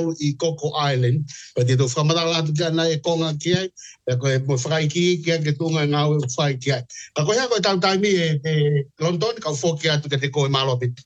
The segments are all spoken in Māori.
tolu I Coco Island pa te to whamatala atu kia na e konga kia e koe mo whakai kia ke tunga ngau e whai kia ka koe hea koe tau taimi e London ka ufoki atu ke te koe malopit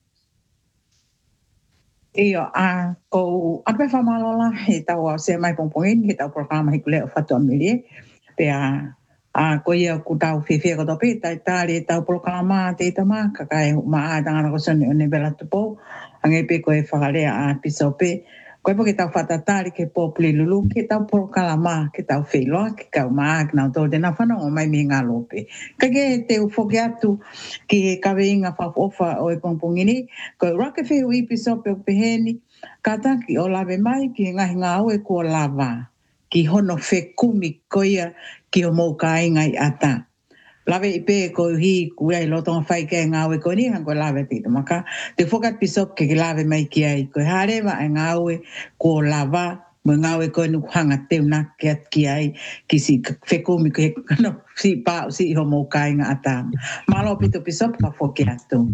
Iyo, ko ape whamalola he tau se mai pongpongin he tau programa hikule o whatu amilie pe ko ia ku tau whiwhia ko topi, tai tāre tau programa te itama, kakai maa tangana ko sani o nebela tupo, ange pe ko e whakarea a pisope, koe po ke tau whatatari ke pōpuli lulu, ke tau programa, ke tau whiloa, ke kau maa, ke nau tō tēnā whanau o mai mi ngā lope. Kage te ufoki atu ki kawe inga whapofa o e pongpongini, koe rake whiu I pisope o peheni, kataki o lawe mai ki ngahi ngā au e kua lava. Ki hono whekumi koia ki o mou ka ingai ata. Lawe I pe ko hi kuia I lotonga whai kia ngā ue ko ni hanko lawe te maka. Te whokat pisop ke lawe mai ki ai. Ko harewa ai ngā ue ko lava mo ngā ue ko nuk hanga teu nak ki ai ki si whekumi ko he kano si pao si ho mou ka inga ata. Malo pito pisop ka whoke atu.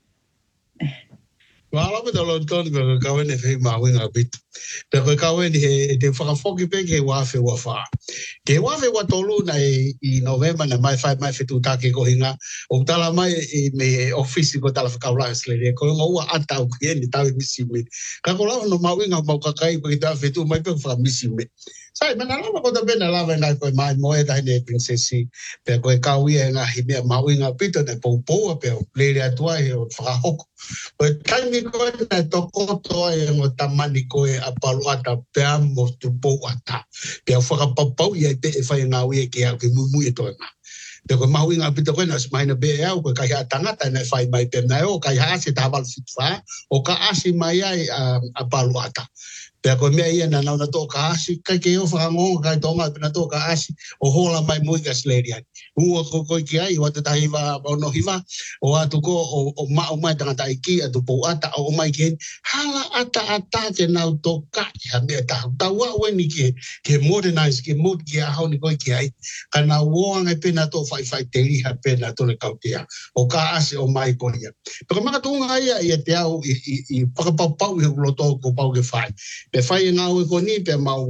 Wala me tolo tonu ko kawen e whai mawinga bitu. Pe koe kawen he te whakafoki pe ke wafe wafa. Ke wafe wa tolu na I November na mai whai mai whetu take ko hinga. O tala mai me ofisi ko tala whakaulaka slere. Ko ngā ua ata au kieni tau misi me. Ka ko lawa no mawinga mau kakai ko ki tau whetu mai pe whakamisi me. Sai, mana lama ko ta pena lava ngai koe mai moe tai ne princesi. Pe koe kawia ngā himea mawinga pito ne poupoua pe o lere atua he o whakahoko. Koe taimi koe na tokoto e ngo tamani koe a palu ata pe amo tupou ata. Pe o whakapapau ia pe e whai ngā ue ke au ke mumu e toi ma. Pe koe mawinga pito koe na smaina be e au koe kai ha tangata na whai mai pe na o kai ha se tawal sitwha o ka asi mai ai a palu ata. Pea koe mea ia na nauna tō ka asi, kai ke o whakangonga kai tōnga pina tō ka asi, o hola mai muiga sleri ai. Ua ko koi ki ai, wata tahi wa ono hiwa, o atu ko o mao mai tangata iki, atu pou ata, o mai ki hala ata ke nau tō kai, ha mea tahu. Tau wa weni ke modernize, ke mood ki a hauni koi ki ai, ka nau woanga pina tō whai te riha pina tō le kautia, o ka asi o mai koi ia. Paka maka tōnga ia te au I pakapau I huloto ko pau ke whai. Pe whai ngā ue ko ni, pe mau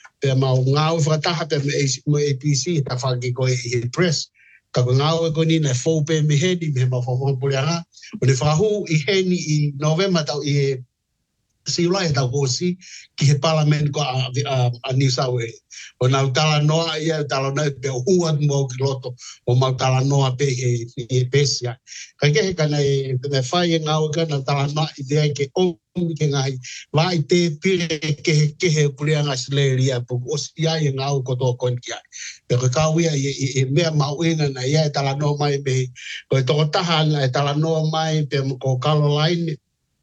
ngā ue whakataha pe me APC, ta whaki ko I press. Ka ko ngā ue ko ni, na fōu pe me heni, me ma whakapuri anga. O ne whahu I heni I November tau I si ulai tau kosi, ki he parliament ko a New South Wales. O nau tala noa ia, tala noa pe o huat mo ki loto, o mau tala noa pe he pesia. Ka kehe kana e whai ngā ue ka, nau tala noa I te ke o ke ngai vai te pire ke pulianga sileria po osia e ngau ko to kon kia pe ko kawia e mea mauina na ia tala no mai be ko to taha na tala no mai pe ko Caroline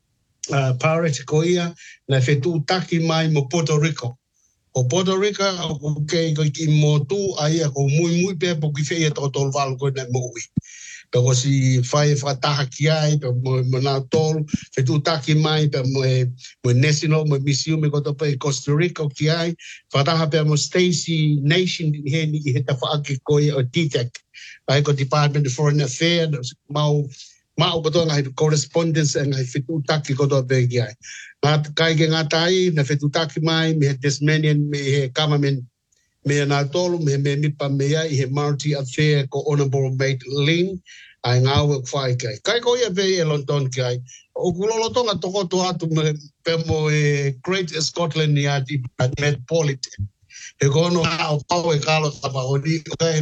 Parrot ko ia na fetu taki mai mo Puerto Rico o Puerto Rico o ke ko ki mo tu ai ko muy pe po ki fe to to val ko na mo Pero si fai frataha ki ai, pe mo na tol, fe tu taki mai, pe mo national, mo misiu me koto pe Costa Rica ki ai, frataha pe mo Stacey Nation he ni he ta whaaki koe o DTEC, ai ko Department of Foreign Affairs, mau koto ngai correspondence ngai fe tu taki koto pe ki ai. Nga kai ke ngā tai, na fe tu taki mai, me he Tasmanian, me he Kamamen, me na tolu me mipa me ai he multi affair ko honorable mate Lynn ai ngā ue whai kai. Kai ko ia pe e London kai. O kulolotonga toko to atu me pe mo Great Scotland ni ati Metropolitan. He kono au pau e kalo tapa o ni kai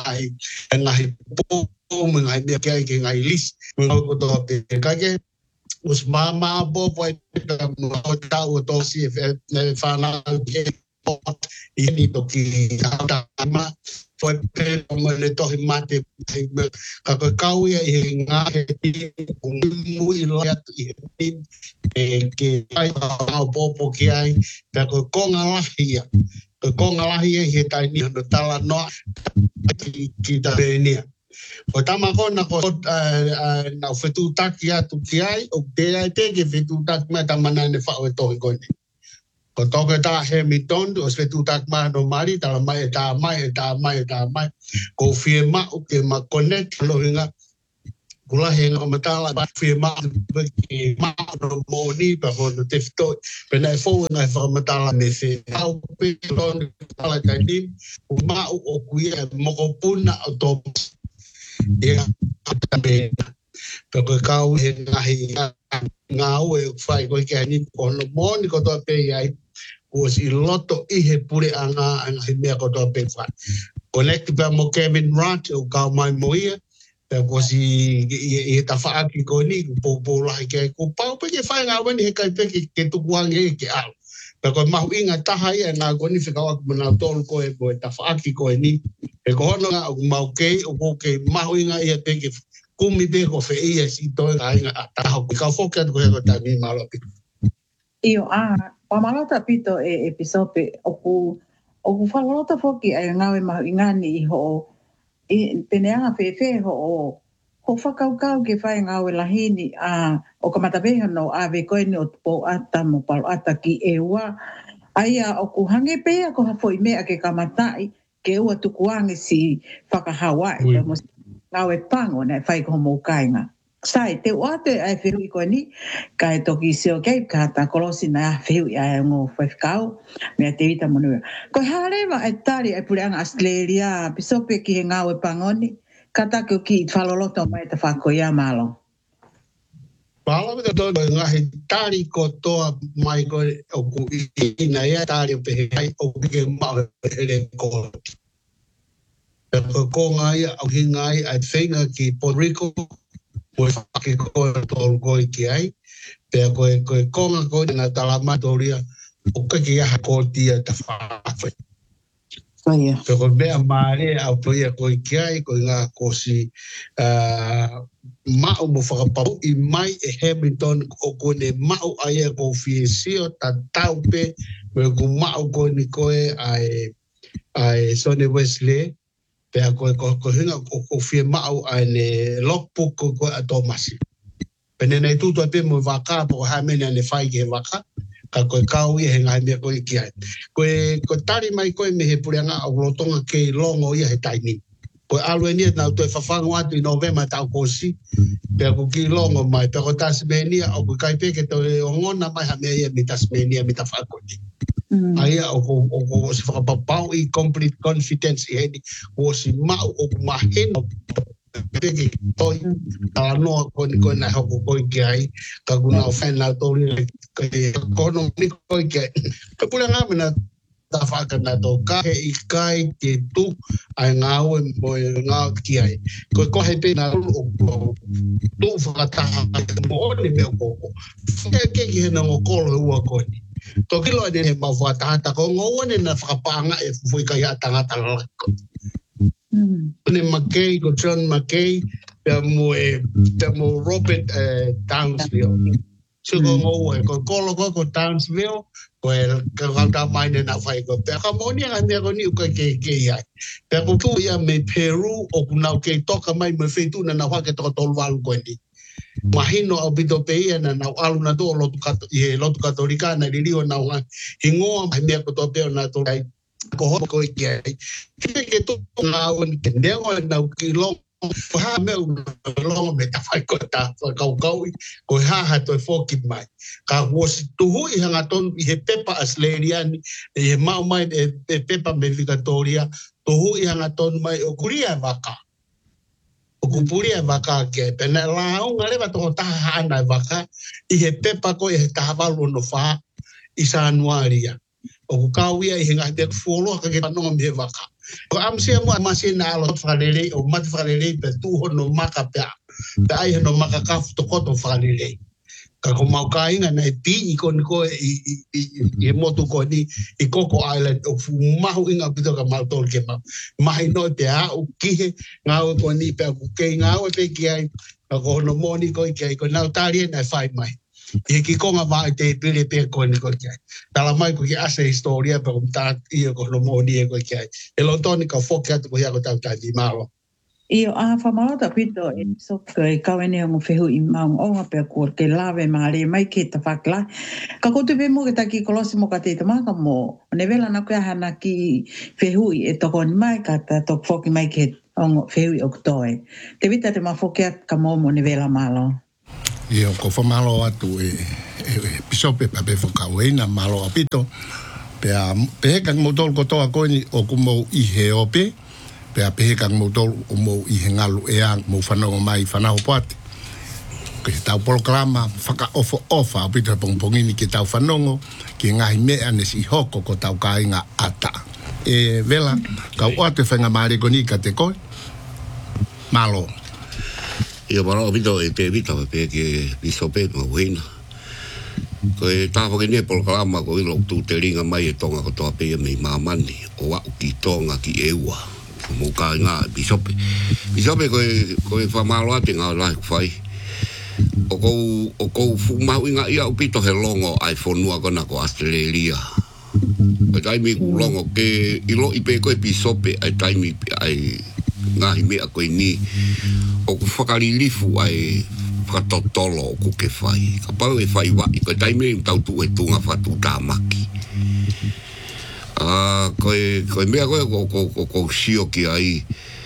ngai po me ngai mea kai ke ngai list. Me ngau koto pe kai ke us mama bo po e mo tau to si e whanau ke ini toki tama foi pe mo le tohi mate ka kau ia I ngā he mui loia I ke ai au popo ki ai ka konga lahi ia ka konga lahi he tai ni no tala no ki ta benia o tama kona ko na fetu taki atu ki ai o te ai te ke fetu taki mai tamana ne whao e tohi kone ko toke ta Hamilton o se tu tak ma no mari ta mai ko fie ma o ke ma connect lo hinga kula he nga matala ba fi ma ki ma no moni pa ho no tefto pe na fo nga fa matala me fe au pe lon tala ka dim ma o kuia mo ko puna o to e tambe pe ko ka u he nga o e fai ko ke ni ko no moni ko to pe ai o si loto I he pure anga he me ko to pe fa connect pa mo Kevin Rant o ka mai moia ko si e ta fa ki ko ni po la ke ko pa pe ke fa nga wen he ka pe ke tu kuang e ke al pe ko ma inga ta hai na ko ni fika ko na tol ko e ko ta fa ki ko ni e ko no nga ma ke o ko ke ma inga e pe ke kumi pe ko fe e si to nga ta ko ka fo ke ko ta ni ma lo pi io pamalota pito e episope o ku falota foki ai ngawe ma ingani ho peneanga fefe ho whakaukau ke whai ngāwe lahini o ka matapeha no ave koe ni o tupo ata mo palo ata ki e ua. Aia o ku hange pea ko hafo I mea ke kamatai ke ua tukuange si whakahawai. Ngāwe pango nei whai ko mo kainga. Sai, te uate ai whiru I koe ni, kai toki seo kei ka ta kolosi na whiru I ai ngō whaifkau, mea te vita monua. Koe harewa ai tari ai pureanga Australia, pisope ki he ngāwe pangoni, ka take o ki whaloloto mai ta whakoia malo. Pala ka tō ngahi tari ko toa mai ko o ku ina ea tari o pehe ai o ke mau hele ko. Ko ngai au hi ngai ai whenga ki Puerto Rico, koe whake koe tōru koe ki ai, pēr koe konga koe na talamatoria, o kaki aha kōtia ta whawhai. Pēr koe mea maare au toia koe ki ai, koe ngā kosi mau mo whakapau I mai e Hamilton o kone mau aia ko fiesio ta taupe, koe ko mau koe ni koe ai Sonny Wesley, pea koe hinga ko fie mau ane logbook ko a Tomasi. Pene nei tuto pe mo waka po ha mene ane whai ke waka, ka koe kau I he ngai mea koe ki ai. Koe tari mai koe me he pureanga au lotonga ke longo ia he taini. Koe alue nia nau toi whawhango atu I November tau kosi, pea ko ki longo mai, pea ko Tasmania au koe kaipeke toi o ngona mai ha mea ia mi Tasmania mi ta whakoni. Aia o si whakapapau I complete confidence I heni o si mau o mahena peke toi ta noa koe na hoko koe ki ai ka kuna o whenau tori kono ni koe ki ai ka pule ngā mena ta whakana tō kahe I kai te tu ai ngāue mo ngā ki ai koe kohe pe nā o tu whakataha mo one mea koko ke ki hena ngō kolo ua koe ni Toki loa ne ma whatahata ko ngōwane na whakapanga e fui kai a tangata lako. Ne Mackay, ko John Mackay, pe mo Robert Townsville. So ko ngōwe, ko kolo ko Townsville, ko e kakauta mai ne na whai ko. Pe ka moni a mea ko ni uka ke iai. Pe ko tu ia me Peru o kunau ke toka mai me whetu na whake toka tolwalu koe ni. Mahino au bito peia na nau alu na tō lotu katolika na lirio nau hingoa mai mea koto peo na tō kai koho koe ki ai. Ke tō ngā wan ke nengo nau ki longo paha mea longo me ta whai kota kaukau koe haha toi fōki mai. Ka wosi tuhu I hanga tonu I he pepa Australiani I he mau mai e pepa me Victoria tuhu I hanga tonu mai o kuria waka. O kupuria waka ke pena lao ngale ba to taha ana waka I he pepa ko I he tahawalu no wha I Sanuaria o kukawia I he ngā te fuolo ka ke panonga me waka ko amsia mo masina alo whalele o mati whalele pe tuho no maka pea pe ai no maka kafu to koto whalele ka ko mau kainga na pi I koni ko I motu ko ni I Coco Island o fu mahu inga pito ka mau tol ke mau mahi no te a o kihe ngau ko ni pe ku ke ngau pe ki ai ka ko no moni ko ki ai ko nau tari na fai mai I ki konga vai te pile pe ko ni ko ki ai tala mai ko ki asa historia pe ko ta I ko no moni ko ki ai e lo toni ka foki atu ko ia ko tau tai malo Io whamalota pito e so ke kawene o whehu I maung onga pia kua ke lawe maare mai ke ta whakla. Ka kotu pe mo ke taki kolosi mo ka te tamaka mo. Ne vela na kua hana ki whehu I e toko ni mai ka ta tok whoki mai ke ongo feu i oktoe. Te vita te mafokia ka momo ne vela malo. Ia ko fa malo atu pisope pa be foka weina malo apito. Pe kang motol ko toa ko ni o kumo I he ope. Pe kang motol o mo I he ngalu eang mo whanau mai whanau pati. Ke tau programa whaka ofa apito pongpongini ki tau whanongo ki ngahi mea nesi hoko ko tau kainga ata. Vela, kau oate whenga maare koni ka te koe. Malo. Ia malo apito te vita pe ke pisope no wina. Ko ta ho ne programa ko ilo tu te ringa mai tonga ko toa pe me mamani o wa ki tonga ki ewa mo ka nga bisope ko fa malo ate nga la fai o ko fu ma winga ia upito he longo iPhone nua ko na ko Australia ko tai mi longo ke ilo ipe ko bisope ai tai mi ai nga me ko ni o ku fakali lifu ai fatotolo ku ke fai ka pa e fai wa ko tai me tau tu e tunga fatu tamaki ko me ko sio ki ai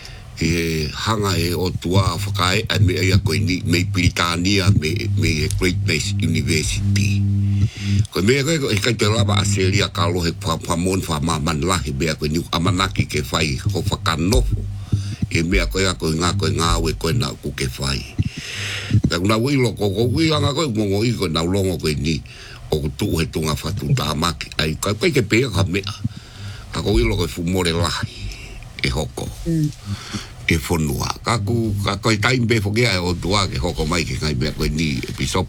hanga e o tua fakai ai me ia ko ni me Britania me Great Place University ko me ko ka te lava Australia ka lo he pa mon fa man la he be ko ni amanaki ke fai ko fakano e me ko nga we ko na ku ke fai ka na wi lo ko wi anga ko mo i ko na longo ko ni o tu he tunga fatu tamaki ai ka ke pe ka me ka ko wi lo ko fu more la e hoko e fonua ka ko tai be fogia o tua ke hoko mai ke ngai me ko ni episop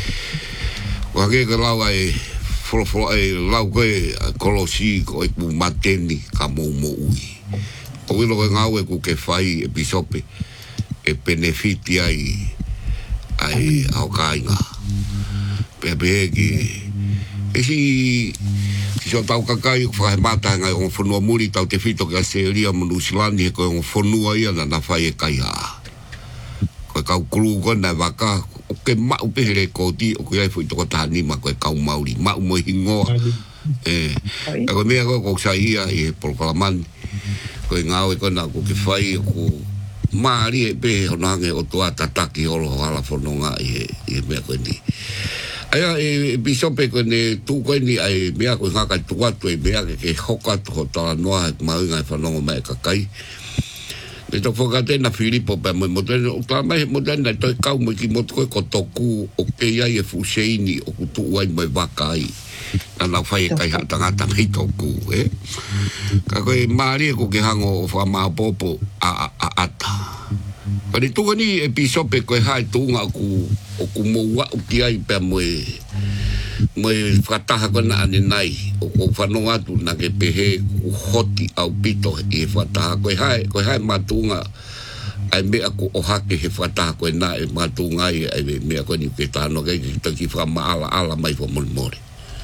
wa ke ko la ai flo ai la ko kolosi ko pu mateni ka mo ui o wi lo ko ngawe ku ke fai episop e benefiti ai au kainga pe ki si so tau kakai fa mata nga on fonua muri tau te fito ka seria New Zealand ko on fonua ia na fai kai ha ko kau kru ko na vaka o ke ma u pere ko ti o ke foi to tani ma ko kau mauri ma mo hingo ko me ko saia e proclaman ko ngau ko na ko ke fai ko mari pe ona nge o to atataki o lo ala fononga e me ko ni aya bisope ko ne tu ko ni ai me ko ngaka tu atu e me ke hoka to ta noa ma nga fononga me ka kai le to fogate na Filipo pe mo o ta mai mo na to ka mo ki mo ko toku o ke ia e fuseini o tu wai mai vakai na fai kai ha tanga mai toku ka ko mari ko ke hango fa ma popo a Kani tunga ni episope koe hai tunga ku o ku moua o ki ai pe moe whataha kona ane nai o ko whanonga tu na ke pehe ku hoti au pito e whataha koe hai matunga ai mea ku o hake he whataha koe na e matunga ai mea koe ni ke tāno kei ki taki whama ala mai wha more.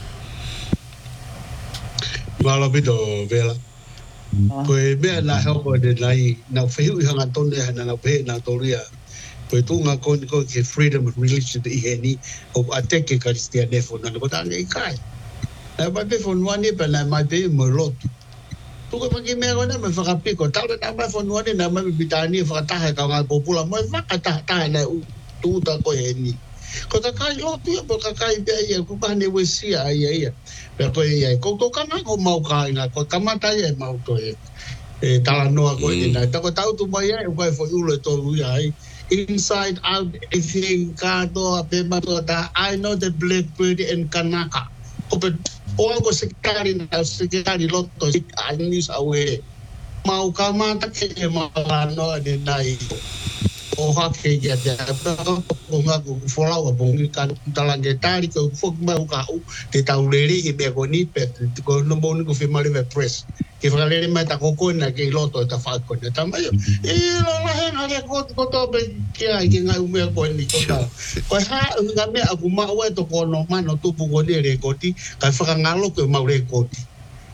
Malo pito vela. Koe mea na heo de nai na whehu I hanga tone na pehe na toria koe tunga koe ke freedom of religion I he ni o ateke karistia nefo na ko tanga I kai na ba pe fon wani pe na mai pe mo lotu tu ko maki mea na me whakapiko tau na mai fon wani na mai bitani whakataha ka ngai popula mo whakataha na tu ta koe he ni ko ta kai lotu ya po ka kai pe ia ku ka ne wesia ia pe koe ia ko to kana ko mau kai na ko kamata ia mau to tala noa ko ina ta ko tau tu mai ai ko fo ulo to ai inside out everything ka to pe ma to ta I know the Blackbird and Kanaka o pe o ko sekretari loto ani sawe mau kamata ke ma no de nai o hake ya de ko ngaku fola wa bongi kan talange tari ko fok mau ka te taureri ke be ko ni pe ko no boni ko firma le press ke frale mai ta ko na ke loto ta fa ko ta mai lo la he na ko to be ke ai ke ngai me ko ni ko ta ko ha nga me aku ma we to ko no mano tu pu ko le ko ti ka fa ngalo ko mau le ko ti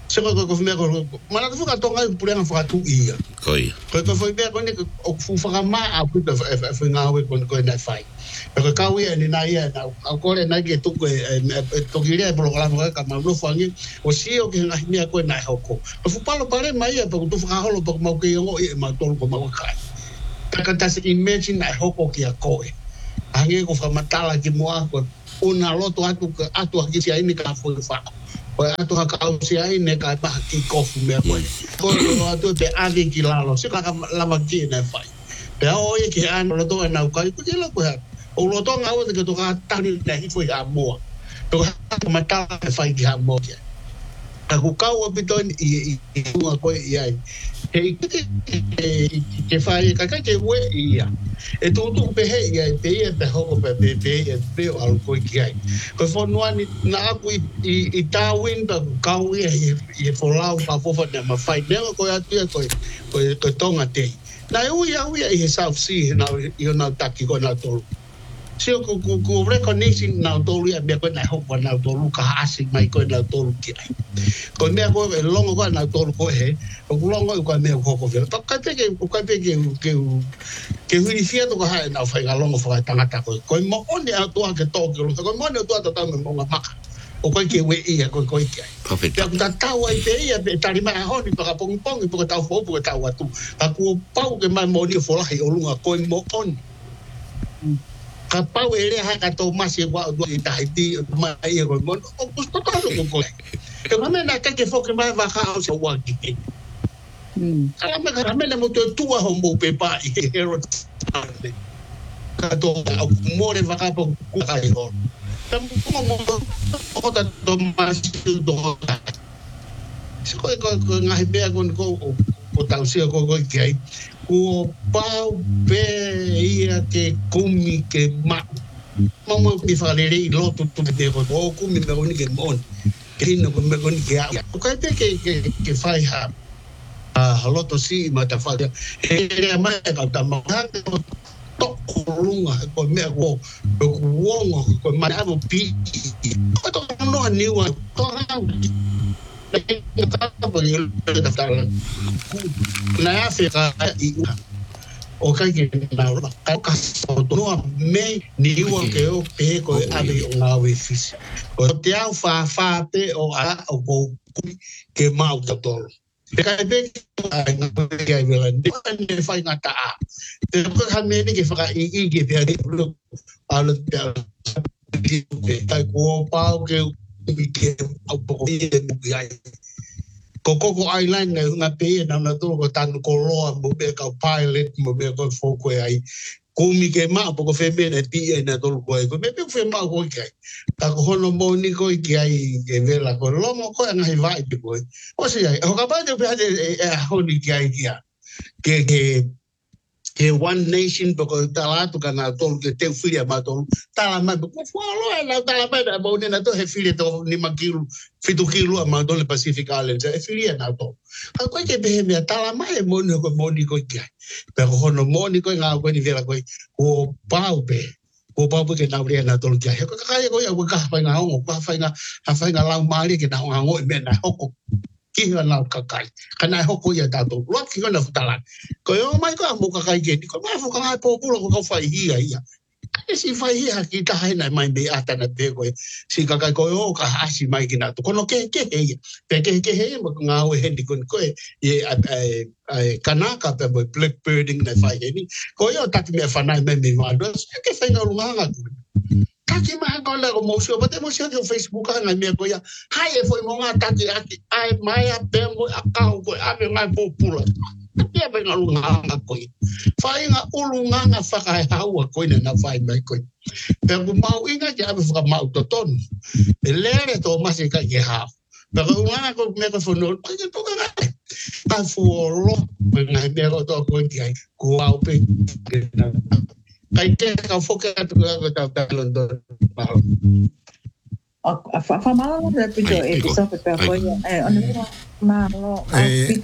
Se ko me ko mana tu ka tonga pulenga fa tu ia Koi. ko foi be ko ni o fu fa ma a pu fa nga we ko na fai ko ka we ni na ia na ko le na ke tu ko to gire programa ka ma no fangi o si o ke na ni ko na hoko o fu palo pare mai pa tu fa holo pa ma ke ngo e ma tol ko ma ka ka ta se imagine na hoko ki a ko e ange ko fa matala ki mo ko una loto atu ki si ai ni ka fo fa o atu ka au si ai ne ka pa ki kofu me ko atu te agi ki lalo se ka lava ki na fai pe o e ki an lo to na ka ku lo ko o lo to nga o te to ka tani na hi fo ya mo to ka mata fai ki ha mo ke ka ku ka o biton i ko ia ke fai ka ke we ia e tu pe he ia pe ho pe al ko ki ai ko fo no ani na ku i ta win ba ka ia i fo lau pa fo na ma fai ne ko ya tu ko tonga te na ia i South Sea na io na taki ko na to se ko recognition na to ia be ko na ho ko na to lu ka asi mai ko na to ki ai ko me ko longo ko na to ko he ko longo ko me ko ko to ka te ke hui fia to ka ha na fai ga longo fa tangata ko mo oni a to ke to ko mo ne to ta me mo ma o ko ke we ia ko ki ai Perfect. ya ta ta wa te ia be tari ma ho ni pa pong pong po ta fo po ta wa tu aku pau ke mai mo ni fo la hi o lunga ko mo on ka pau ele ha ka to ma se wa do ta ti ma ia ko mo o ko to ko ke ma na ka ke fo ke mai va ka o se wa ki ka me na mo to tu a ho mo pe pa i hero ka to mo re va ka po ku ka i ho mo o ta to ma si do se ko ngai be ko ta si ko ki ko pau pe ia ke kumi ke ma mo mi fa le lo tu de ko kumi me oni ke mon ke no ko me oni ke a ko ka te ke fai ha a lo to si ma ta fa e ma ka ta ma to lunga ko me ko wongo ko ma avo pi ko to no ni wa to ha na Afrika o ka ke na ro ka so to me ni wa ke o pe ko ave o na we fis o te au fa pe o a o ko ke mau ta to ka be na ke vela ni fa na ta te ko ha me ni ke fa i ke pe a lo ta ko pa ke ke au po Koko Island na pe na to ko tan ko lo mo be ka pilot mo be ko fo ko ai kumi ke ma po ko fe be na ti na to ko ai ko me fe ma ko ke ta ko hono mo ni ko ki ai ke vela ko lo mo ko na vai pe ko o se ai o ka ba de pe a honi ki ai ke one nation porque tala tu kana tol ke te filia ma tol tala ma ko folo la tala ma da bo na to he filia to ni makilu fitu kilu ma tol Pacific Islands e filia na to ko ke be me tala ma e mo ni ko ke pero hono mo ni ko nga ko ni vera ko o pau ke na ria na tol ke ko ka ko ya ko ka fa nga ngo ka fa nga la mali ke na ngo me na ko ki na kakai kana hoko ya dato lo ki na futala ko yo mai ko mo kakai ke ko ma fu ka po pulo ko fa ia si fa ia ki ta na mai be ata na te ko si kakai ko yo ka asi mai ki na to kono ke ia pe ke he mo nga o hendi ko ye kanaka pe blackbirding na fa ni ko yo ta me fa na me ma do ke fa na lunga Taki mahanga la ko mosio, pati mosio ke Facebook ka ngai me ko ya. Hai e foi mo nga taki aki ai mai a pemo akau ko ame ngai popula. Ia be nga lunga ko. Fai nga ulunga nga faka hawa ko na fai mai ko. Pero mau inga ja be faka mau toton. Lere to masi ka ye ha. Pero nga ko me ko fono, pa ke to nga. Pa fuolo nga me ko to ko ki ai. Ko au pe. Kai ke ka foka tu ka ta London. Fa malo de pito e so pe ko ona malo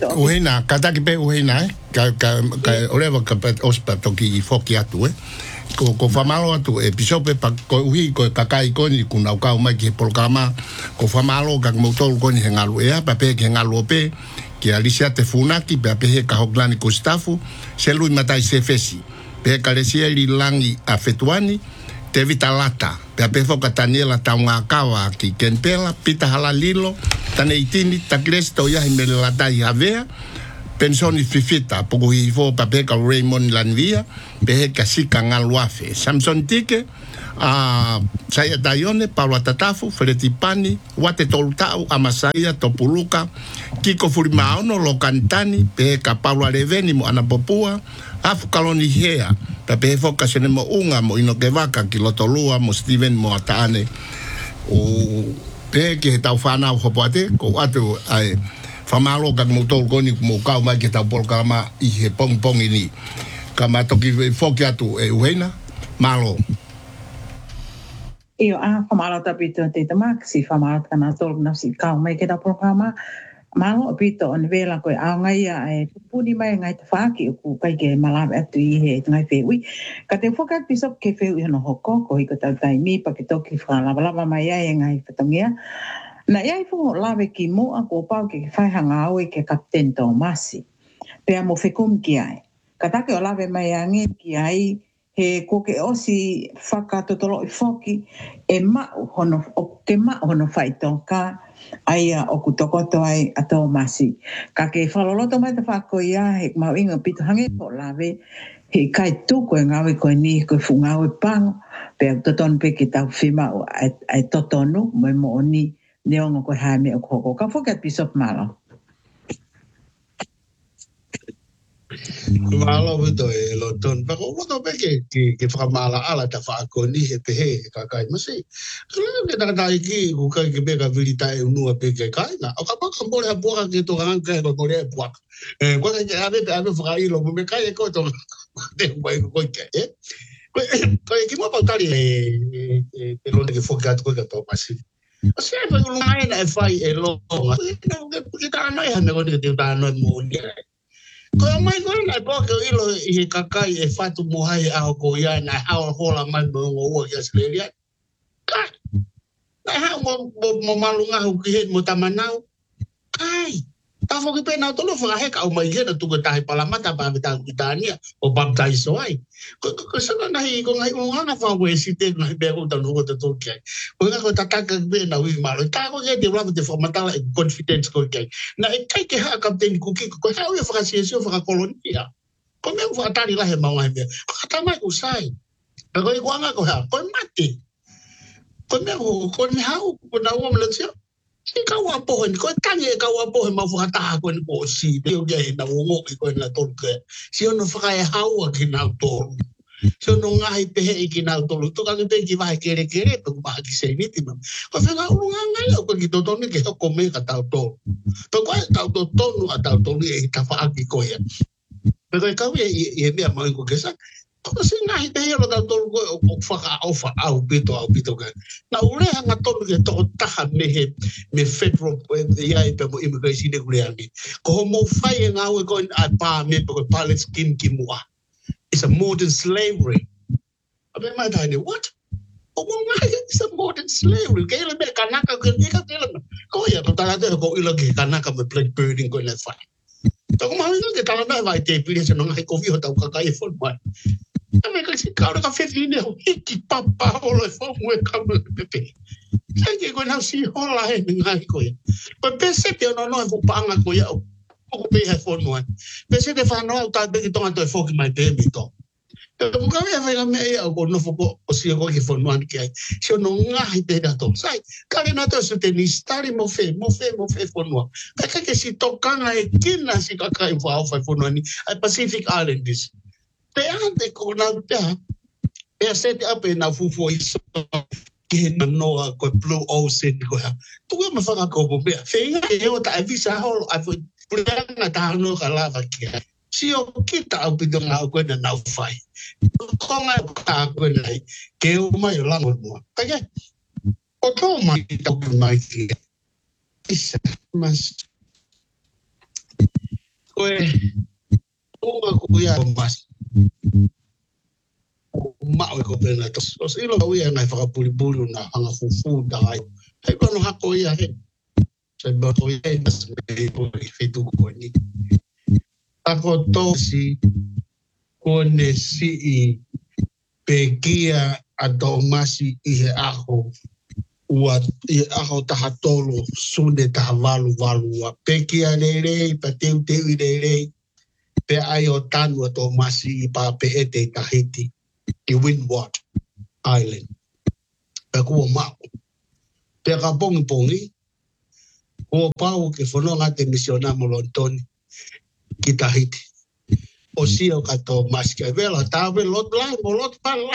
Uhena, kata ki pe uhena, ka oleva ka pe ospa toki foki atu ko famalo atu e pisope pa ko uhi ko kakai ko ni kuna ka mai ki programa ko famalo ka motol ko ni ngalu e pa pe ke ngalu pe ki Alicia te funaki pe pe ka hoglani ko stafu se lui matai se fesi pe ka le sia li langi a fetuani te vitalata pe pe fo ka Daniela taunga kawa ki kenpela pita halalilo tane itini takresto ya himele latai avea pensoni fifita poco hifo pape ka Raymond Lanvia pe ka sika ngaluafe Samson Tike saya Dayone Paulo Tatafu Fretipani Wate Toltau Amasaya Topuluka Kiko Furimaono Lokantani pe ka Paulo Aleveni mo Anapopua afu kaloni hea pe foka sene mo unga mo inokevaka kilotolua mo Steven mo ataane o pe ke tau fana hopoate ko atu ai famalo ka motor goni mo ka mai ke tau por kama I he pong ini kama toki foki atu e uena malo io famalo tapito te maxi famalo kana tol na si ka mai ke tau por kama malo pito on vela ko a ngai e puni mai ngai te faki ku kai ke malave atu I he ngai fe ui ka te foka piso ke fe ui no hoko ko I ko tau tai mi pa ke toki fra lava mai ai ngai fatongia na iai fo lave ki mo a ko pau ke fai hanga au ke Captain Tomasi. Pe mo fekum ki ai. Kata ke o lave mai ange ki ai he ko ke osi whaka totolo I foki e mau hono o ke mau hono fai tonka ai o kutokoto ai a Tomasi. Ka ke whaloloto mai te whako ia he mau inga pito hange po lave he kai tuko e ngawe koe ni koe fungawe pango pe toton pe ki tau whima o ai totonu mo e mo oni neongo ko hae me o koko. Ka foka pisop malo. Malo vito e loton. Pero lo to peke ke whakamala ala ta whaako ni he pehe kakai masi. Kala ke takatai ki kukai ke peka vilita e unua peke kaina. O ka paka mbore ha puaka ke to kanka e mbore ha puaka. Kwa ke ave whakailo mo me kai e koto. Te mwai ko ke e. Ko e ki mo pautari e lone ke foka atu koe ka tau masi. Kasi ay pagulungan na fai e longa. Kita ano yan ako dito tanon mo niya. Kaya may ko na po ko ilo I kakai e fatu muhay ako ko yan na how hola man mo ngo ya Australia. Ka. Na how mo malunga ko kihin mo tamanaw. Kai. Tafo ki pena to lo fa heka o mai gena tu tahi palamata pa bita kitania o baptizo ai. Ko sana nahi ko ngai unga fa we site ngai be ko tanu ko to kai. Ko nga ko tataka be na wi malo. Ta ko ge de bravo de formatala confidence ko kai. Na e kai ke ha captain ku ki ko ha we fa siesio fa kolonia. Ko me fa tari la he mau ai be. Ko ta mai ku sai. Ko I ko nga ko ha ko mati. Ko me ko me ha ko na wo mletsio. Ika wapo ko tangi ka wapo ma fu hata ko ni ko si de ge na wo ko na tolke si ono fa e hawa ki na tol si ono ngai pe e ki na tol to ka te ki vai kere to ba ki se ni ti ma ko fa ga u ngai ko ki to ni ke ko me ka ta to ta to no ata to ni e ta fa ki ko ya pero ka e me ma ko ke sa ko se ngai pe yo ta to ko fa au pito ka na ule hanga to ke to ta me federal ya pe mo immigration de kuleani ko mo fai nga we ko pa me ko Palestine ki mo it's a modern slavery abe ma tani what o mo nga it's a modern slavery ke le be kanaka ke ka ko ya to ta ko ilo ke kanaka me black birding ko na fa to ko ma ke ta na vai te pide se no ngai ko vi ta ka kai fo ma ame ka si ka ka fe fine o ki papa o le fo mo ka me pepe Sange ko na si hola he ngai ko ya. Pa pese te no fu panga ko ya. Ko pe ha fo no. Pese te fa no ta be to to fo ki mai te mi to. Mo ka ya fa me ya ko no fo ko o si ko ki fo no an ki ai. Si no ngai te da to. Sai ka le no to su te ni stari mo fe fo no. Ka ke si to kanga e kina si ka kai fo no ni ai Pacific Islands. Te ante ko na ta. E set up na fu fo iso. Ke no ko blue ocean ko ya tu me fa ko bo be fe e o ta visa hol a fu plena ta no kala va ki si o kita o pido na ko na na fai ko nga ta ko na ke o mai la mo ka ke o to mai ta ko mai ki isa mas ko e o ko ya mas mao ko pena tos ilo ia ngai whakapuri na hanga fufu dai hei kono hako ia he sai bato ia nas me puri fitu ko ni ako tosi kone si i pekia a domasi i he aho ua i aho taha tolo sune taha walu a pekia lere pa teu i lere pe ai o tanu a domasi i pa pe ete Tahiti i Windward Island. Pe kua mao. Pe ka pongi, kua pau ke whanonga te misiona Molontoni ki Tahiti. O sio kato maski. Vela tawe lot lai mo lot pala.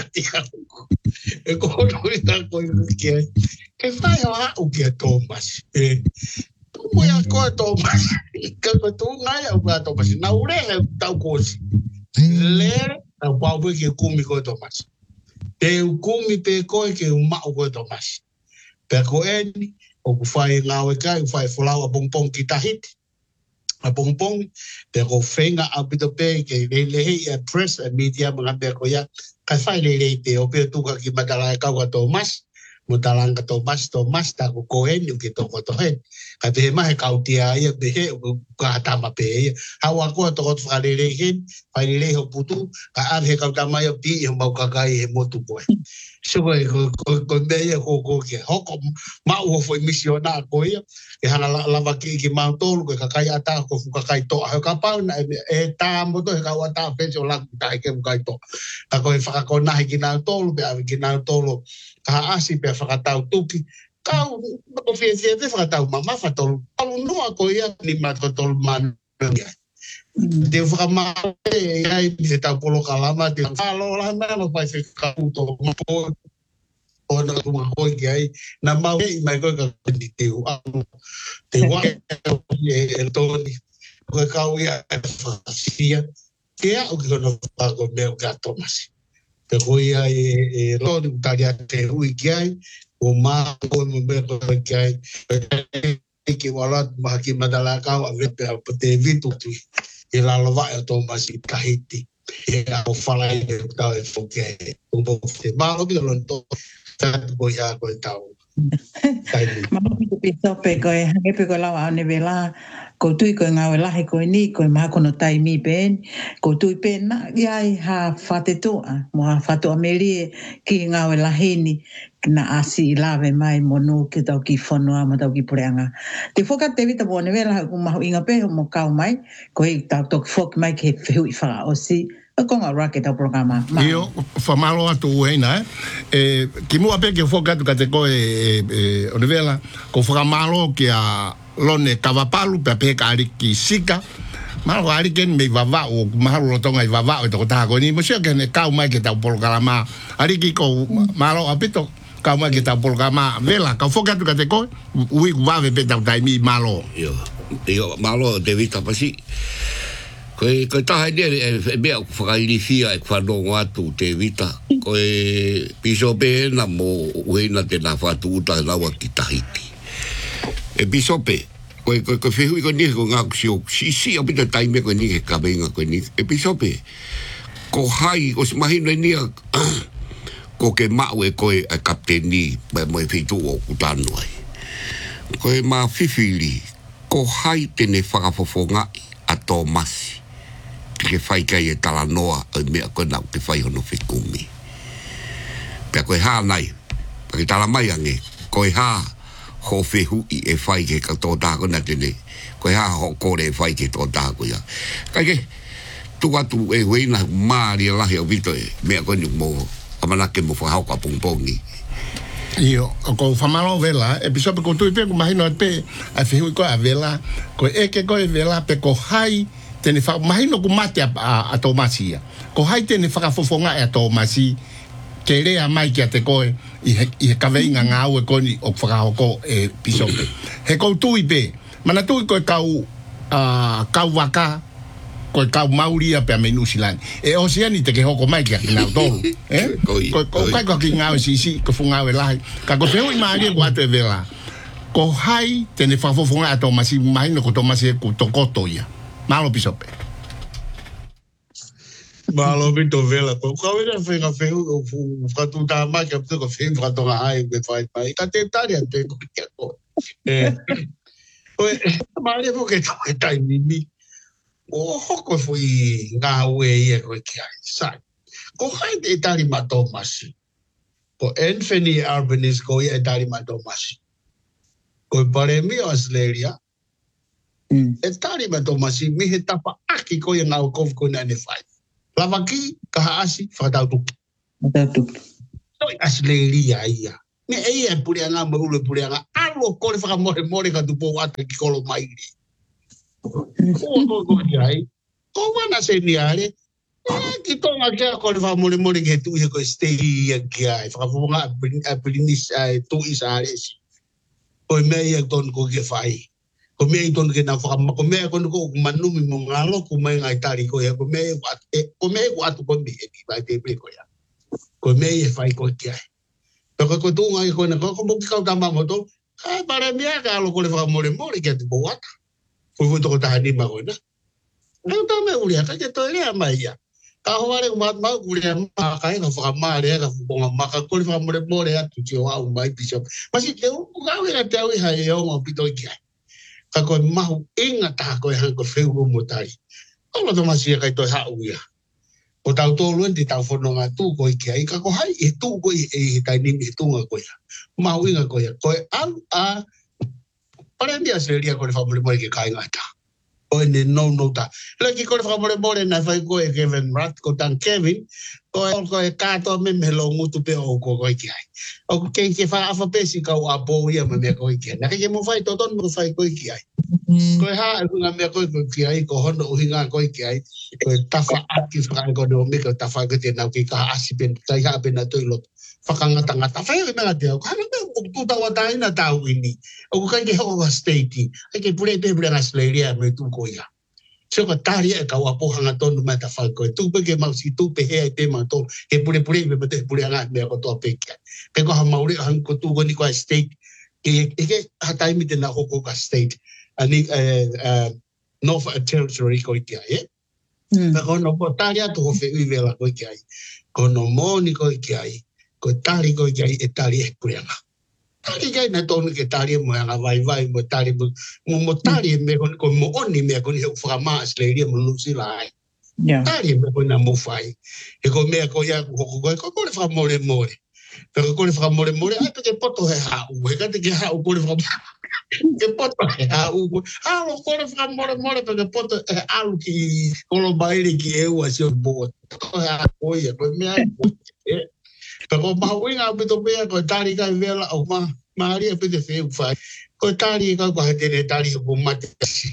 E kono i tako i kia. Ke whai o hau kia Thomas. Tumo ia koe Thomas. Kako tu ngai au kia Thomas. Na ure he tau kosi. Lere na pau ke kumi koe Thomas. Te ukumi pe koe ke umau koe Thomas. Pe koe ni, o ku whai ngawe kai, u whai whalawa pongpong ki Tahiti. A pongpong, pe ko whenga a pito pe ke lehe a press a media mga pe ko ya, kai whai lehe te o pe tuka ki matalai kau ka Thomas, mutalang ka Thomas, ta ko koe ni ki toko tohen. Kai pe he mahe kau tia ia, pe he ka hatama pe ia. Hawa koa toko tu whare hen, whai lehe ho putu, ka he kau tama ia pi i mau kakai he motu koe. So ko mea ko ke hoko mau ho foi misiona ko ia e hana lava ki mau tolu ko kakai ata ko kakai to ha ka pa na e ta mo to ka wa ta pe so la ta ke kai to ka ko fa ko na ki na tolu be ki na tolu ka asi pe fa ta tuki ka ko fi se te fa ta mama fa tolu alu no ko ia ni ma ko tolu man de vraiment ai se ta polo kalama de falo la na no pa se ka to ona kuma hoi ai na mau mai ko ka ni te wa e toni ko ka ia fasia ke a o que no pa ko meu ka Thomas te hoi ai lo de taria te hui ai o ma ko mo be ko ai que wala ma ki madala ka a ve te vitu e la lova e Thomas i Tahiti e a o fala e tau e foke un po te ma o que lo to tanto ko ya ko tau ma ko piso pe ko e hange pe ko la ne vela ko tui ko nga wela he ko ni ko ma ko no tai mi ben ko tui pen na ya ha fate to mo ha fato ameli ki nga wela hini na asi lave mai monu ki tau ki fono ama tau ki pureanga te foka te vita bo ne vela ko ma inga pe mo kau mai ko i tau tok fok mai ke feu i fara osi ko nga rocket au programa io fa malo atu wena ki mo ape ke foka tu ka te ko o ne vela ko fa malo ki a lone kavapalu pe pe kari ki sika malo ari ken me vava o malo lo tonga i vava o to ta ko ni mo sia ke ne kau mai ke ta programa ari ki ko malo apito kau mai ke ta programa vela ka foka tu ka te ko ui va ve pe ta mi malo io malo de vita pasi ko ta hai de be fa li fia e fa no atu te vita ko piso pe na mo we na te na fa tu ta la wa ki Tahiti e bisope ko fehu ko ni ko nga si apita time ko ni ka benga ko ni e bisope ko hai ko imagino ni ko ke ma we ko a kapteni ba mo fitu o kutanu ai ko ma fifili ko hai tene whakafofonga a Thomas ke fai kai e tala noa o mea ko na ke fai hono whikumi pe ko ha nai pa ke tala mai ange ko ha ho fehu i e fai ke ka to ta ko na tene ko ha ho ko le fai ke to ta ko ya kai ke tu atu e we na ma ri la he o vito me ko ni mo amana ke mo fa ha ka pongpongi io ko fa malo vela e biso ko tu pe ko mahino pe a fehu ko a vela ko e ke ko e vela pe ko hai tene fa mahino ko mate a Thomasia ko hai tene fa fofonga a Thomasi ke rea mai ki a te koe i ka veinga ngā ue koni o whakahoko e pisope. He kou tui pe, mana tui koe kau waka, koe kau mauria pe a me Nusilani. E oseani te ke hoko mai ki a ki ngau tolu. Ko kai ko ki ngau sisi, ko fu ngau e lahi. Ka ko pehu i maari e kuatu e vela. Ko hai tene whafofonga a Thomasi, mahino ko Thomasi e ku tokoto ia. Malo pisope. Malo bito vela ko kawena fenga feu o fratu ta ma ke to ko fem fratu nga ai be fai pai ta te tari ante ko ko male fo ke ta mi o hoko foi nga we e ko ki ai sai ko hai de tari matomasi ko Anthony Albanese ko e tari matomasi ko pare mi Australia e tari matomasi mi he tapa aki ko nga ko ko na ne fai lavaki kahaasi fatautu. Toi Australia ia. Me ei e pulianga maule pulianga alo kole whaka more ka tupo wate ki kolo mairi. Ko ai. Ko wana se niare. Ki tonga kia kole whaka more ke tu he ko stay ki ai. Whaka whunga aprinis tu isaresi. Ko mea ton ko ke whai. Ko mea ton ke na whaka ko mea kono ko manumi mo ngalo ko mea ngai tari ko ya ko mea watu ko mea ki vai te ple ko ya. Ko mea e whai ko kia. Pero ko tunga i ko na ko mo ki kau tama mo to. Ai para mea ka alo ko le whaka more ke tu po wata. Ko fu to ko tahani ma ko na. Nau ta me ulia ka ke to lea mai ya. Ka hoare ko mat ma ulia ma ka ka whaka ma le ka fonga ma ka ko le whaka more atu ki o au mai bishop. Masi te u ka we ka te au hai e o mo pito kia. Ka koe mahu inga taha koe hanko whewuru mo tari. Ola to masia kai toi hau ia. O tau tōluen te tau whanonga tū koe kia. I ka ko hai e tū koe e tai nimi e tūnga koe. Mahu inga koe. Koe alu a parendi a seria koe whamore more ke kai ngata. Koe ne no ta. Laki koe whamore more na whai koe Kevin Rudd ko tan Kevin. Koe kātoa me mehelo ngutu pe o koe kia. O kei ke wha awha pesi kau a pō ia me mea koe kia. Naka ke mo whai toton mo whai koe kia. Koe haa e hunga mea koe kia i ko hono uhinga koe kia i. Koe tawha aki whakai koe no me koe tawha koe te nau ki kaha asi pen tai haa pena toilot. Whakangata whai o mea te au. Hana mea o tūtawa taina tau ini. O kai ke hoa state. Ai ke pure te pure Australia me tū koe ia. So ka tari e kau apohanga tonu mai ta whai koe. Tūpe ke mausi tūpe hea i te mātou. He pure me te pure anga mea ko toa pekia. Ke koha mauri ahan ko tūko ni koe state. Ke hataimi te na hoko ka state. Ani North Territory koe kia e. Kono po tari atu ho whi uivela koe kia i. Kono mōni koe kia i. Koe tari koe kia i e tari e pure anga. Tari kai na tonu ke tari mo anga vai mo tari mo tari me ko mo oni me ko ni whakama Australia mo New Zealand. Tari me ko na mo fai. E ko me ko ya ko le whakamore. Pero ko le whakamore ai te poto he hau. E ka te ke hau ko le whakamore. Ke poto he hau. Alo ko le whakamore pe ke poto e alu ki kolo baile ki e ua si o bo. Ko he hau ia ko me ai. Pero mahuinga pito pia ko tari kai vela o maari a pite feu fai. Ko tari ka ko hete tari ko mate.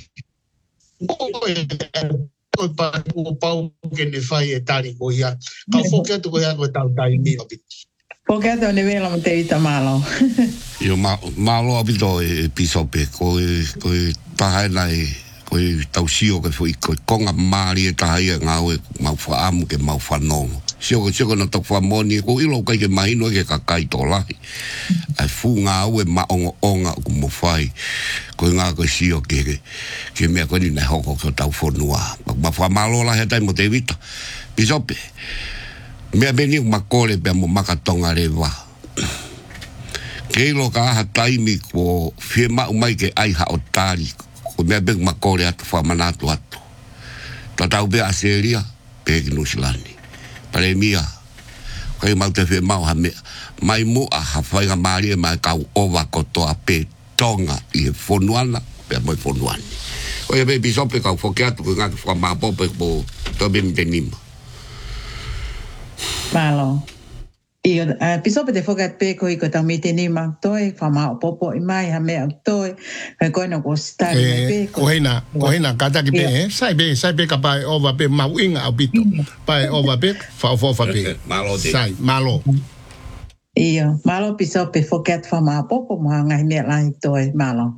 Ko pa ko pau ke ne fai e tari ko ia. Ka foke to ko ia ko tau tai ni o pito. Foke to ne vela mo te ita malo. Yo malo a pito e pisope ko tahai nai ko tau sio ko foi ko konga maari e tahai ngau e mau fa amu ke mau fa nongo. Sio na tok famoni ko ilo kai ke mahino ke kakai to lahi. Ai fu nga u e maonga ku mo fai. Ko nga ko sio ke me ko ni na hoko ko tau fonua. Ma fa malo la heta mo te vita. Bisope. Me beni makole pe mo makatonga rewa. Ke ilo ka ha taimi ko firma mai ke ai ha otari. Ko me ben makole atu fa manatu atu. Tau be aseria pe New Zealand. Pare mia, kai mau te whi mau ha mea, mai mu a hawhaiga maari e mai kau owa kotoa pe tonga i he whonuana, pe moi whonuani. O ia bebi sope kau whoke atu ko ngātu whamapope po tobe mi te nima. Malo. Iyo, pisope te whokat pe ko i ko tau mi te nima toi, whamapopo i mai ha mea toi, kai koe na ko stari pe ko. Kohina, kataki pe, sai pe ka pai ova pe mau inga au pito. Pai ova pe, whaofofa pe. Malo te. Sai, malo. Iyo, malo pisope whokat whamapopo mo ngai mea lai toi, malo.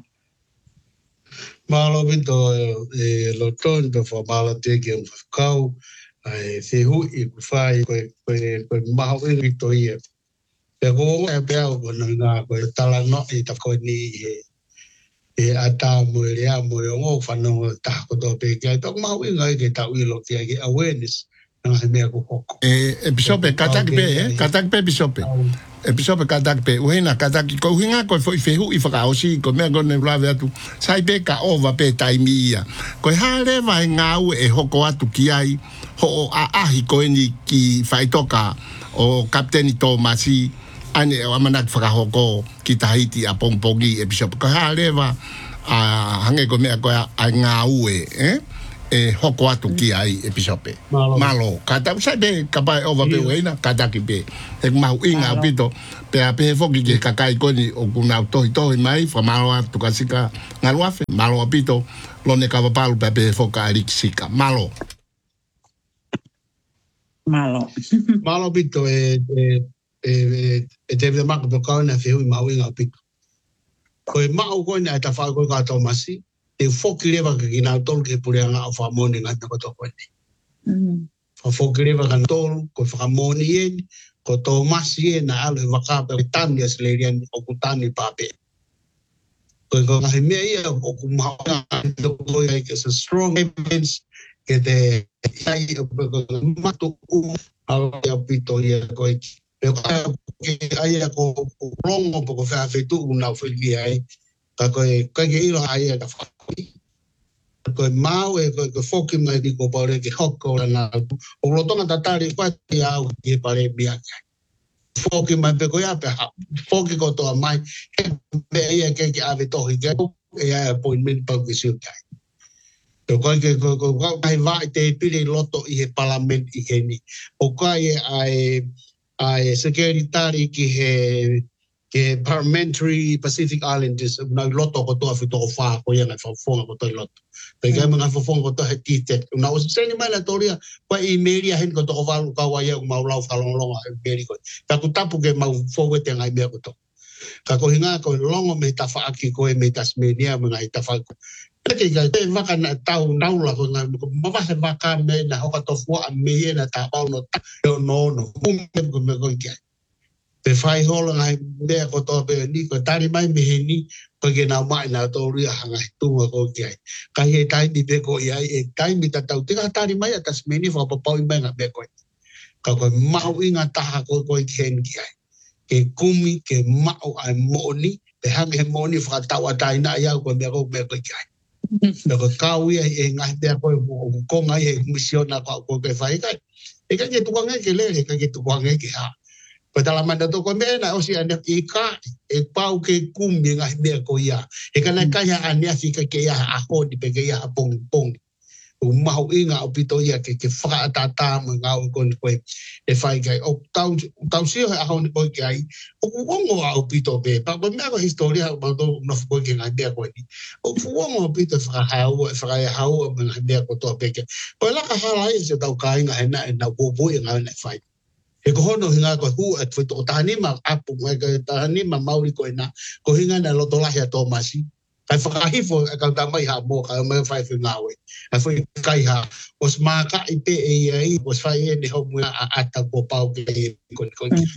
Malo pito e loton pe whamala te ki ang whakau. Ai se hui ku fai ko mahu i to ia pe go e pe o na ko tala no i ta ko ni e ata mo le mo ngo fa no ta ko to pe ke to mahu i ngai ke ta wi lo ke awareness Nga mea ko hoko. Bisope, kataki pe bisope. Bisope kataki pe, uhena kataki, ko uhinga ko foi fehu I whakaosi, ko mea kone ulawe atu, sai pe ka ova pe taimi ia. Ko hale vai ngau hoko atu ki ai, ho ahi ko eni ki whaitoka o kapteni Tomasi, ane o amanak whakahoko ki Tahiti a pongpongi bisope. Ko hale va, hange ko mea ko a ngau hoko atu ki ai bisope. Malo. Kata sai be kapai ova pe wena kataki pe. E mau inga pito pe a pe foki ke kakai koni o kuna tohi mai fa malo atu kasika ngaluafe malo pito lone ka palu pe foka aliksika. Malo. Malo pito te ve mako pe kauna fe hui mau inga pito. Ko e mau koni ai ta fa ko ka Tomasi. Te foki lewa ka kina tolu ke pureanga a whamoni ngata ko toko ene. Fa foki lewa ka tolu ko whamoni ene, ko Tomasi ene na alo e wakapa e tani as leiriani o kutani pape. Ko ngahi mea ia o kumahonga ko ia is a strong evidence ke te iai matu alo ia pito ia ko iki. Pero aia ko longo poko whawhetu unau whiki ai. Ka koe ke ilo aia ka whakui. Koe mau koe whoki mai di ko paure ki hoko na o lotonga tatari whati au ki pare biaka. Whoki mai pe koe ape whoki ko toa mai me ia ke ave tohi ke ia appointment pau ki siukai. Koe kai vai te pili loto I he parlament I he ni. O kai ai secretary ki he ke parliamentary Pacific Islanders na loto ko to afi to fa ko ia na fonga ko to loto pe ga mga fonga ko to hetitet na o se ni mala toria pa email hen ko to va ka wa ia ma lau fa long very good ta ku tapu ke ma forward ngai me ko to ka ko hinga ko longo me ta fa aki ko me Tasmania mga ta fa ko ke ga te va kana tau naula ko na ma va se va ka me na ho ka to fo a me na ta pa no me ko ke te whai hola ngai mea ko tō pe ni ko tari mai mehe ni ko ke nā mai nā tō ria hanga tunga ko ki ai. Kai he taimi pe ko iai e taimi ta tau tika tari mai a Tasmania whakapapau I mai ngā pe koe. Ka koe mau inga taha ko koe ki hen ki ai. Ke kumi ke mau ai mooni pe hangi he mooni whakatau a tai nā iau koe mea koe ki ai. Pe ko kau ia e ngai mea koe ko ngai he misiona ko koe whai kai. E kai ke tukangai ke lere, kai ke tukangai ke haa. Ko tala manda to ko mena o si ane I ka e pau ke kumi ngai mea ko ia. E kana kaya ane afika ke ia a hodi pe ke ia a pong. O mahu inga o pito ia ke whakaatata ma ngau koni koe e whai kai. O tau sio he ahoni koe ke ai. O kuongo a o pito pe. Pa ko mea ko historia ma to nofu koe ke ngai mea koe ni. O kuongo o pito whakahau e whakahau ma ngai mea ko to pe ke. Ko laka hala se tau ka inga he na e na boi ngai na whai. E ko hono hinga ko hu at foi to tanima apu mai ka tanima mauri ko ina ko hinga na loto lahi a Tomasi kai whakahifo ka tamai ha mo ka mai fai ngawe ai foi kai ha os maka I pe e os fai e ho mu a ata ko pau ke ko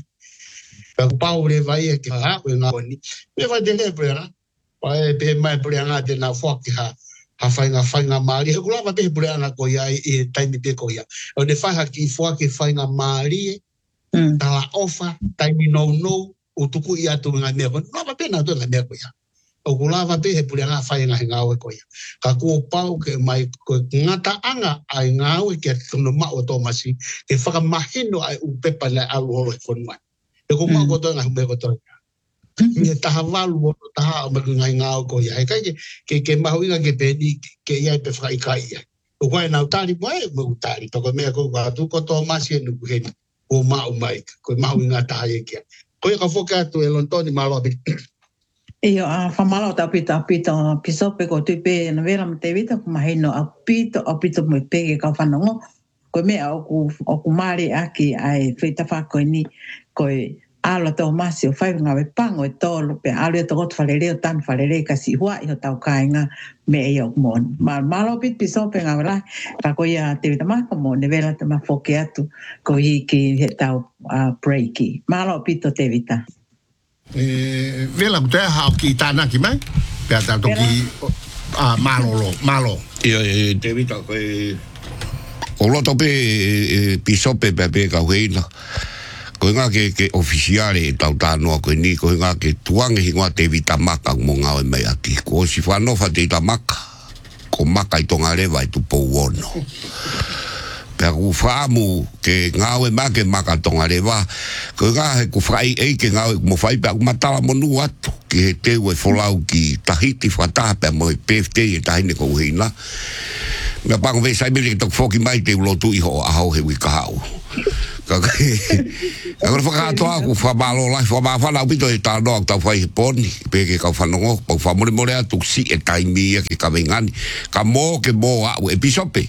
ka pau le vai ke ha ko nga ni me vai de le prera pa e pe mai prera de na foki ha fai nga mari ko la va pe prera ko ia e taimi pe ko ia o de fai ha ki foki fai nga mari tala ofa taimi no o tuku ia tu nga mea ko no va pena to nga mea ko ia o kulava pe he pulenga fai nga ngawe ko ia ka ku pau ke mai ko ngata anga ai ngawe ke no ma o Tomasi ke whaka mahino ai upepa na alu holo e whonua e ko ma ko to nga me ko to me taha walu o taha o maku ngai ngawe ko ia ke mahu inga ke peni ke ia pe whaka ikai ia o koe na utari moe me utari toko mea ko tu ko Tomasi e nuku heni o mau mai, ko mau inga taha e kia. Ko ia ka whoka atu e lontoni malo api. Iyo, whamalo ta pito pisope ko tuipe na vera me te vita ko mahino a pito mo pege ka whanongo. Ko mea o ku mare aki ai whita whako ni koe alo Tomasi o whaiunga we pango e tōlo pe alo e tokotu whaleleo tan whaleleo kasi hua I ho tau kāinga me e o mon. Malo pit pisope ngā wala ka ko ia te vita mako mo ne vela te mawhoke atu ko hi ki he tau breaki. Malo pito te vita. Vela ku te hao ki tāna ki mai pe a tau ki malo. Ia te vita koe O loto pe pisope pe ka huina. Ko nga ke oficiale tau tanoa ko ni ko nga ke tuange hinga te vitamaka mo nga mai aki. Ko si fa no fa te vitamaka. Ko maka I tonga lewa I tu po wono. Pea ku whaamu ke ngāwe make maka tonga lewa. Ko ngā he ku whai ke ngāwe mo whai pea ku matala monu atu. Ki he teu wholau ki tahiti whataha pea mo PFT tahine ko uhina. Ngā pango vei saimere ki tok whoki mai te ulotu iho ahau he wika hau. Agora whakatoa ku whamalo lai whamawhana upito e tānoa tau whai he poni. Peke kau whanongo, pau whamore more atu si e taimia ke ka mengani. Ka mō ke mō au e pisope.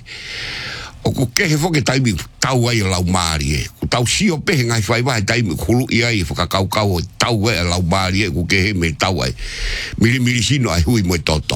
O ku kehe whoke taimi tau ai lau maari e. Ku tau sio pehe ngai whai wahe taimi hulu ia i whakakaukau o tau ai lau maari e. Ku kehe me tau ai. Miri sino ai hui moe toto.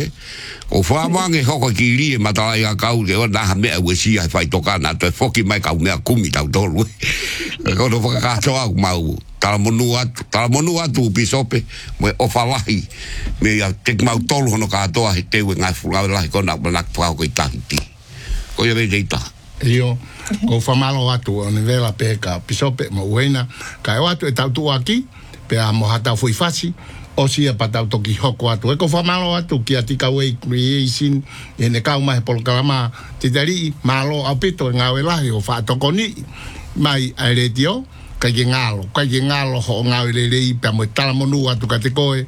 O whamange hoko ki rie matalai a kau ke o naha mea ue si ai whai toka na toi whoki mai kau mea kumi tau tolu. Kono whakakato au mau. Tala monu atu pisope moe o whalahi. Me ia tek mau tolu hono katoa he tewe ngai whulau lahi kona manak whau koi tahiti. Ko ia vei ta. Io, ko whamalo atu o ni vela peka pisope mo uena. Ka e atu e tau tu aki, pea mo hatau fui fasi, o sia patau toki hoko atu. E ko whamalo atu ki atika wei creation, e ne kau mai polkalama te tari, malo apito e ngawe lahi o whaatoko ni, mai airetio, kai ke ngalo ho ngawe lelei, pea mo tala monu atu ka te koe,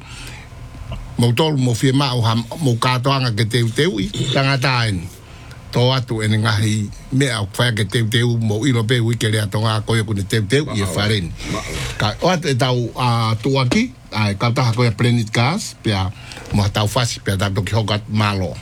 mo tolu mo fie mao mo katoanga ke teu I, tangata eni. Tō atu ene ngahi mea o whaia ke teu mo ilo pe wike rea tonga koe kune teu I e whareni. Ka o atu e tau tuaki, ai kautaha koe Planet Gas, pia mo tau whasi, pia tau toki hokat malo.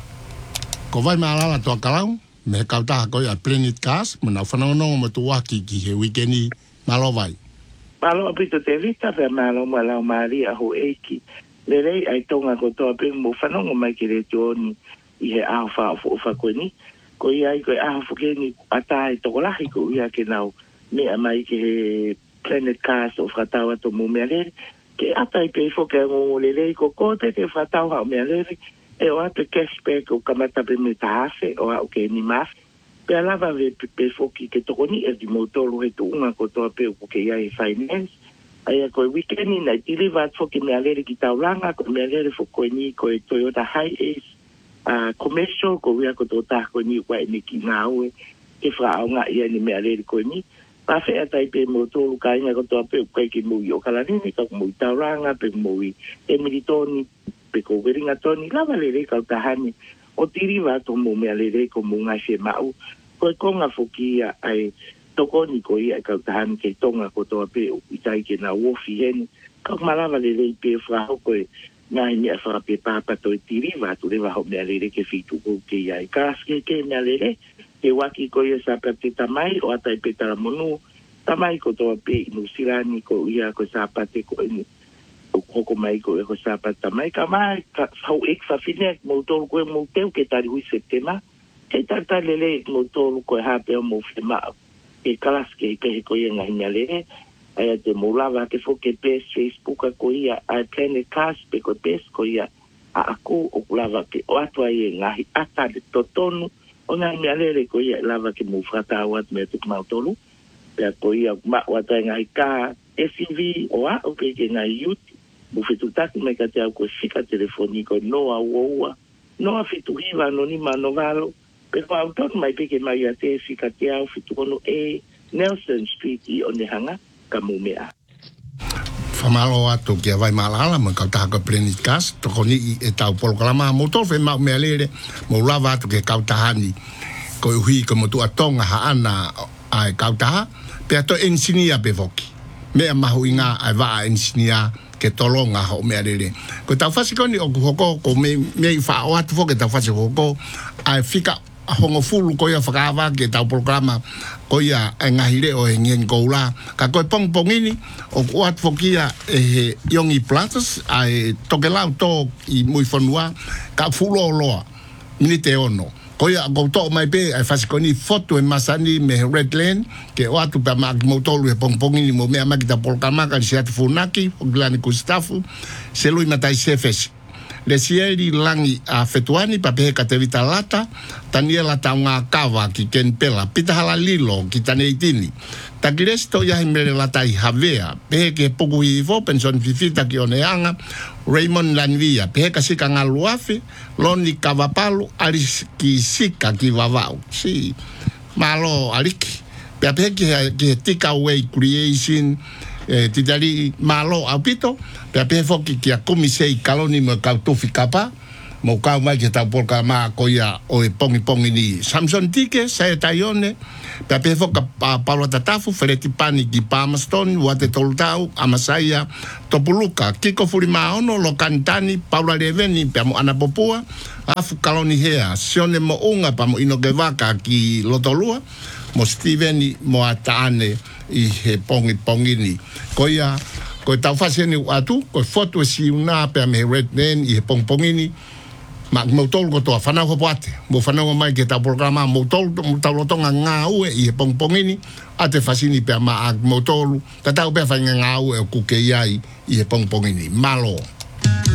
Ko vai maalala toa kalau, me kautaha koe Planet Gas, mo nau whanonongo mo tuaki ki he wike ni malo vai. Malo apito te vita, pia malo mo lau maari aho eiki. Lerei ai tonga ko toa pe mo whanongo mai ki re tuoni I he aho wha koe ni. Ko ia I koe aha whukeni atai tokolahi ko ia ke nau mea mai ke he Planet Cast o whakatau ato mo mea lere. Ke atai pe whoke ngongo lere ko kote ke whakatau hao mea lere. E o ato cashback o kamata pe me tahafe o hao ke ni mafi. Pe alava pe whoki ke tokoni e di motoro he tuunga ko toa pe o ke ia he finance. Aia koe weekendi na deliver whoki mea lere ki taulanga ko mea lere whokoe ni koe Toyota Hi-Ace. Commercial ko wia ko tota ko ni wa ni ki ngawe ke fra nga ia ni me ale ko ni pa fe atai pe mo to lu kai nga ko to pe ko ki mo yo kala ni ka mo tauranga pe mo wi e militoni pe ko weringa toni la vale ka tahani o tiri va to mo me ale ko mo nga se mau ko nga fokia ai to ko ni ko ia ka tahani ke tonga ko to pe i tai ke na wo fi hen ka mala vale pe fra ko ngai ni afa pe papa to tiri va tu le va ho me ale ke fitu ko ke ia ka ke me ale ke waki ko ia sa pe tamai o atai pe tala monu tamai ko to pe no silani ko ia ko sa pate ko ni ko mai ko e ko sa pa tamai ka mai ka ho ek fa fine mo to ko mo teu ke tari hui setema ke tata lele mo to ko ha pe mo fema e kalas ke ko ia ngai ni ale ai te molava ke foke pe Facebook ko ia a Planet Cast pe ko pes ko ia a aku o lava ke o atu ai ngahi ata de totonu ona mi alere ko ia lava ke mo frata wat me tu mautolu pe ko ia ma wata ngai ka SUV o a o pe ke ngai youth mo fitu tak me ka te ko sika telefoniko no a woa no a fitu hiva no ni manovalo pe ko auto mai pe ke mai ate sika te au fitu no e Nelson Street I on the hanga kamumea. Whamalo atu kia vai malala mo kautaha ko Planet Gas, toko ni e tau polokalama motor fe mau mea lere, mo lava atu ke kautahani, ko uhi ko motu atonga haana ai kautaha, pe ato ensinia pe voki. Mea mahu inga ai waa ensinia ke tolonga ho mea lere. Ko tau whasikoni o kuhoko, ko mei whao atu fo ke tau whasikoko, ai fika hongo fulu ko ia whakawa ke tau programa ko ia ngahire o ngien koula ka koe pongpongini o kuat fokia e yongi plantas ai tokelau to I mui whanua ka fulo loa minite ono ko ia ko to mai pe ai fasikoni foto e masani me Redland ke o atu pa mak motolu e pongpongini mo mea makita programa ka siat funaki o glani ko stafu se lui matai sefes le sieri langi a fetuani pa pehe ka te vita lata tania la taunga kawa ki ken pela pita hala lilo ki tane itini takiresto ya himere lata i havea pehe ke poku i vo pension fifita ki oneanga Raymond Lanvia pehe ka sika ngā luafe loni kavapalu alis ki sika ki vavau si malo aliki pehe ki tika away creation titari malo apito pehe foki ki a komisei kaloni mo kautofi kapa mo kau mai ke tau polka maa koia o e pongi ni Samson Tike, saya taione, pepe foka Paula Tatafu, Fereti Pani ki Palmerston, Wate Tolutau, Amasaya, Topuluka, Kiko Furimaono, Lo Kantani, Paula Reveni, pe mo Anapopua, Afu Kaloni Hea, Sione mo unga pa mo Inogevaka ki Lotolua, mo Steveni mo Ataane i he pongi ni. Koia, koe tau faseni atu, koe foto e si una pe me red man i he pongini, ma mo tol ko to fana ko pate mo fana ko mai ke ta programa mo tol mo ta lotonga nga u e pongini ate fasini pe ma mo tol ta ta pe fa nga u e ku ke yai i pongini malo